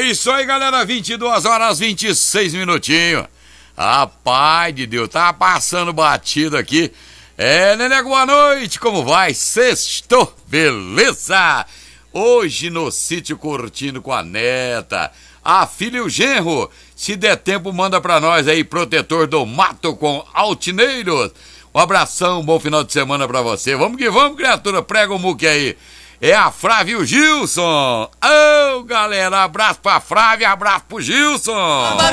Isso aí, galera, 22 horas 26 minutinhos. Rapaz de Deus, tá passando batido aqui. Nenego, boa noite, como vai? Sextou, beleza? Hoje no sítio curtindo com a neta, a filha e o genro. Se der tempo, manda pra nós aí, protetor do mato com altineiros. Um abração, bom final de semana pra você. Vamos que vamos, criatura, prega o muque aí. É a Flávia e o Gilson. Ô, galera, abraço pra Flávia, abraço pro Gilson.